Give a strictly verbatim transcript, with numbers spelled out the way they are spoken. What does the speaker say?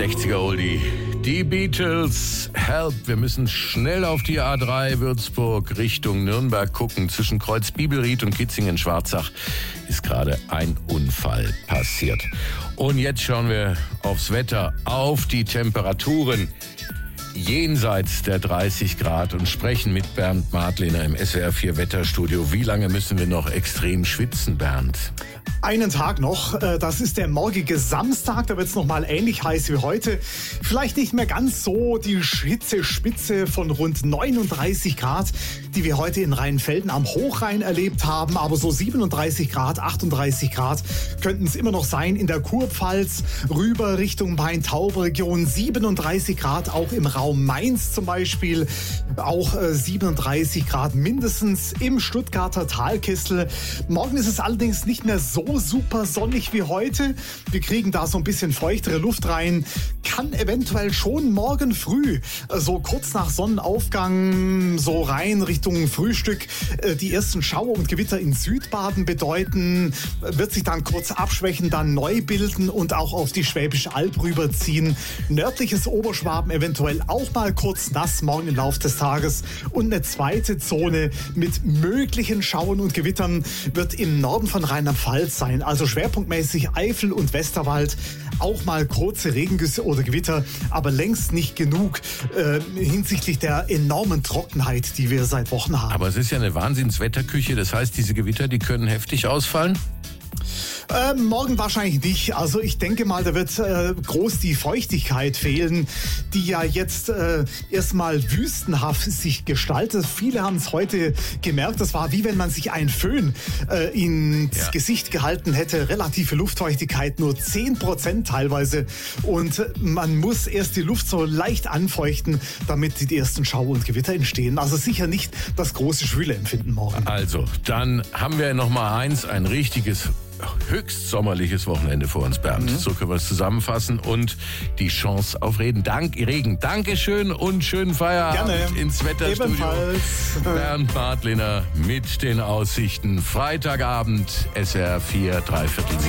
sechziger Oldie. Die Beatles, Help. Wir müssen schnell auf die A drei Würzburg Richtung Nürnberg gucken. Zwischen Kreuz Bibelried und Kitzingen-Schwarzach ist gerade ein Unfall passiert. Und jetzt schauen wir aufs Wetter, auf die Temperaturen jenseits der dreißig Grad und sprechen mit Bernd Martlener im S W R vier Wetterstudio. Wie lange müssen wir noch extrem schwitzen, Bernd? Einen Tag noch, das ist der morgige Samstag, da wird es nochmal ähnlich heiß wie heute. Vielleicht nicht mehr ganz so die Hitzespitze von rund neununddreißig Grad, die wir heute in Rheinfelden am Hochrhein erlebt haben, aber so siebenunddreißig Grad, achtunddreißig Grad könnten es immer noch sein in der Kurpfalz, rüber Richtung Main-Taube-Region, siebenunddreißig Grad auch im Raum Mainz zum Beispiel, auch äh, siebenunddreißig Grad mindestens im Stuttgarter Talkessel. Morgen ist es allerdings nicht mehr so super sonnig wie heute. Wir kriegen da so ein bisschen feuchtere Luft rein. Kann eventuell schon morgen früh, so kurz nach Sonnenaufgang, so rein Richtung Frühstück, die ersten Schauer und Gewitter in Südbaden bedeuten. Wird sich dann kurz abschwächen, dann neu bilden und auch auf die Schwäbische Alb rüberziehen. Nördliches Oberschwaben eventuell auch mal kurz nass morgen im Laufe des Tages. Und eine zweite Zone mit möglichen Schauern und Gewittern wird im Norden von Rheinland-Pfalz sein. Also schwerpunktmäßig Eifel und Westerwald. Auch mal kurze Regengüsse oder Gewitter, aber längst nicht genug äh, hinsichtlich der enormen Trockenheit, die wir seit Wochen haben. Aber es ist ja eine Wahnsinnswetterküche. Das heißt, diese Gewitter, die können heftig ausfallen? Äh, morgen wahrscheinlich nicht. Also ich denke mal, da wird äh, groß die Feuchtigkeit fehlen, die ja jetzt äh, erstmal wüstenhaft sich gestaltet. Viele haben es heute gemerkt, das war wie wenn man sich einen Föhn äh, ins ja. Gesicht gehalten hätte. Relative Luftfeuchtigkeit nur zehn Prozent teilweise. Und man muss erst die Luft so leicht anfeuchten, damit die ersten Schauer und Gewitter entstehen. Also sicher nicht das große Schwüleempfinden morgen. Also, dann haben wir noch mal eins, ein richtiges höchst sommerliches Wochenende vor uns, Bernd. Mhm. So können wir es zusammenfassen und die Chance auf Reden. Dank, Regen. Dankeschön und schönen Feierabend. Gerne. Ins Wetterstudio. Ebenfalls. Bernd Martlener mit den Aussichten. Freitagabend, S W R vier, dreiviertel sieben.